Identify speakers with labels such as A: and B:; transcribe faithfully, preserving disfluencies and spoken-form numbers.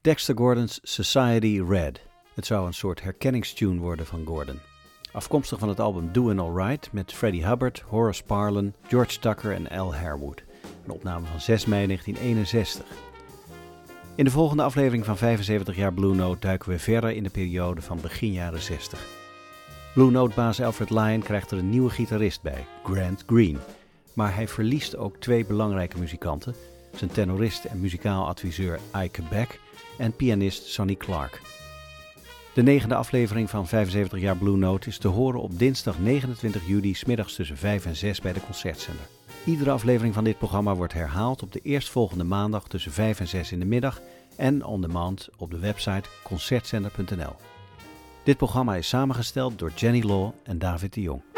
A: Dexter Gordon's Society Red. Het zou een soort herkenningstune worden van Gordon. Afkomstig van het album Doin' Alright met Freddie Hubbard, Horace Parlan, George Tucker en Al Harewood. Een opname van zes mei negentien eenenzestig. In de volgende aflevering van vijfenzeventig jaar Blue Note duiken we verder in de periode van begin jaren zestig. Blue Note-baas Alfred Lion krijgt er een nieuwe gitarist bij, Grant Green. Maar hij verliest ook twee belangrijke muzikanten, zijn tenorist en muzikaal adviseur Ike Beck en pianist Sonny Clark. De negende aflevering van vijfenzeventig jaar Blue Note is te horen op dinsdag negenentwintig juli 's middags tussen vijf en zes bij de Concertzender. Iedere aflevering van dit programma wordt herhaald op de eerstvolgende maandag tussen vijf en zes in de middag en on demand op de website concertzender punt n l. Dit programma is samengesteld door Jenny Law en David de Jong.